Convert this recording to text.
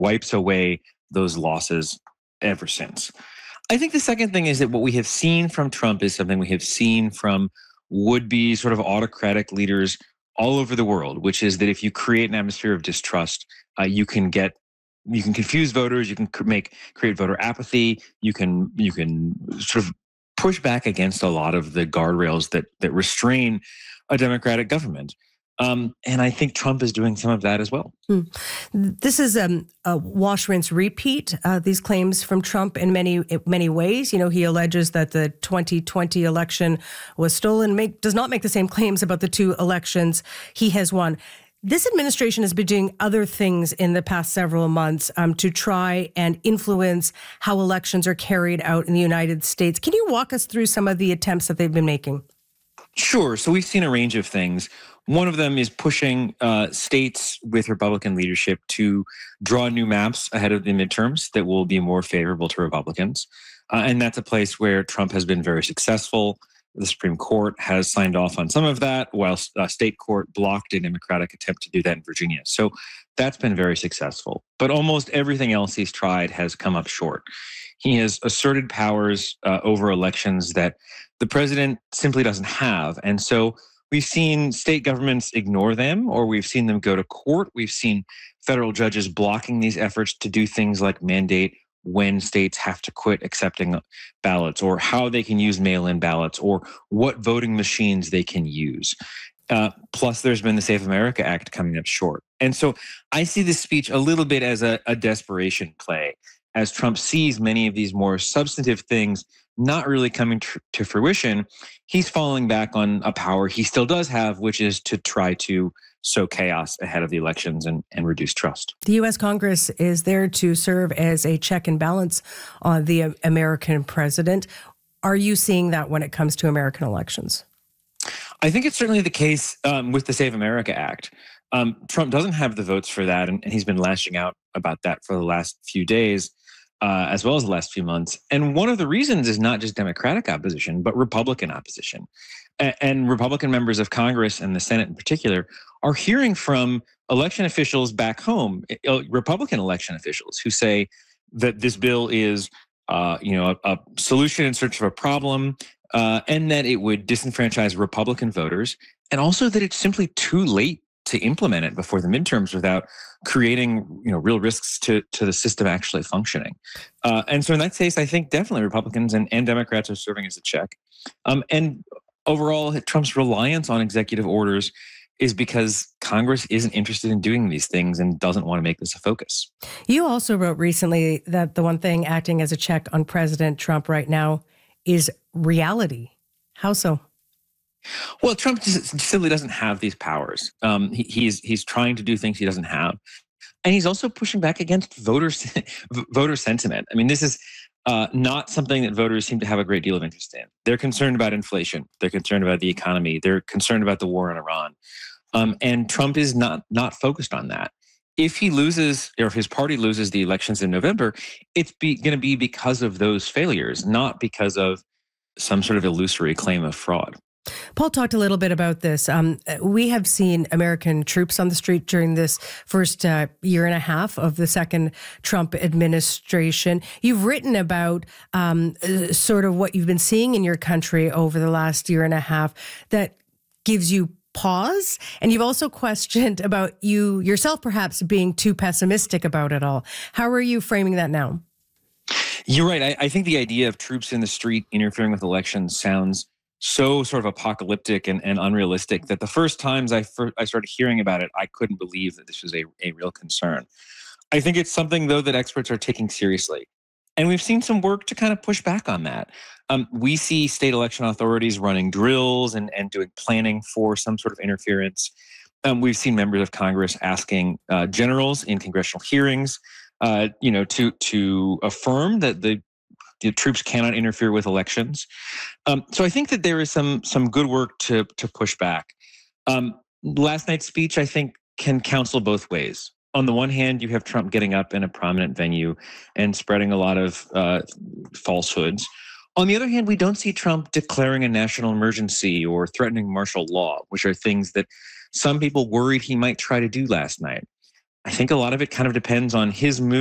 wipes away those losses ever since. I think the second thing is that what we have seen from Trump is something we have seen from would-be sort of autocratic leaders all over the world, which is that if you create an atmosphere of distrust, you can confuse voters, you can create voter apathy, you can sort of push back against a lot of the guardrails that restrain a democratic government. And I think Trump is doing some of that as well. This is a wash, rinse, repeat. These claims from Trump in many ways. You know, he alleges that the 2020 election was stolen. Does not make the same claims about the two elections he has won. This administration has been doing other things in the past several months to try and influence how elections are carried out in the United States. Can you walk us through some of the attempts that they've been making? Sure. So we've seen a range of things. One of them is pushing states with Republican leadership to draw new maps ahead of the midterms that will be more favorable to Republicans. And that's a place where Trump has been very successful. The Supreme Court has signed off on some of that, while state court blocked a Democratic attempt to do that in Virginia. So that's been very successful. But almost everything else he's tried has come up short. He has asserted powers over elections that the president simply doesn't have. And so we've seen state governments ignore them, or we've seen them go to court. We've seen federal judges blocking these efforts to do things like mandate when states have to quit accepting ballots, or how they can use mail-in ballots, or what voting machines they can use. Plus, there's been the Safe America Act coming up short. And so I see this speech a little bit as a desperation play, as Trump sees many of these more substantive things not really coming to fruition. He's falling back on a power he still does have, which is to try to sow chaos ahead of the elections and reduce trust. The U.S. Congress is there to serve as a check and balance on the American president. Are you seeing that when it comes to American elections? I think it's certainly the case with the Save America Act. Trump doesn't have the votes for that, and he's been lashing out about that for the last few days, as well as the last few months. And one of the reasons is not just Democratic opposition, but Republican opposition. And Republican members of Congress and the Senate in particular are hearing from election officials back home, Republican election officials, who say that this bill is, a solution in search of a problem, and that it would disenfranchise Republican voters, and also that it's simply too late to implement it before the midterms without creating, real risks to the system actually functioning. And so in that case, I think definitely Republicans and Democrats are serving as a check. And overall, Trump's reliance on executive orders is because Congress isn't interested in doing these things and doesn't want to make this a focus. You also wrote recently that the one thing acting as a check on President Trump right now is reality. How so? Well, Trump simply doesn't have these powers. He's trying to do things he doesn't have. And he's also pushing back against voter sentiment. I mean, this is not something that voters seem to have a great deal of interest in. They're concerned about inflation. They're concerned about the economy. They're concerned about the war in Iran. And Trump is not focused on that. If he loses, or if his party loses the elections in November, it's going to be because of those failures, not because of some sort of illusory claim of fraud. Paul talked a little bit about this. We have seen American troops on the street during this first year and a half of the second Trump administration. You've written about sort of what you've been seeing in your country over the last year and a half that gives you pause. And you've also questioned about you yourself perhaps being too pessimistic about it all. How are you framing that now? You're right. I think the idea of troops in the street interfering with elections sounds so sort of apocalyptic and unrealistic that the first times I started hearing about it, I couldn't believe that this was a real concern. I think it's something, though, that experts are taking seriously. And we've seen some work to kind of push back on that. We see state election authorities running drills and doing planning for some sort of interference. We've seen members of Congress asking generals in congressional hearings, to affirm that the troops cannot interfere with elections. So I think that there is some good work to push back. Last night's speech, I think, can counsel both ways. On the one hand, you have Trump getting up in a prominent venue and spreading a lot of falsehoods. On the other hand, we don't see Trump declaring a national emergency or threatening martial law, which are things that some people worried he might try to do last night. I think a lot of it kind of depends on his mood.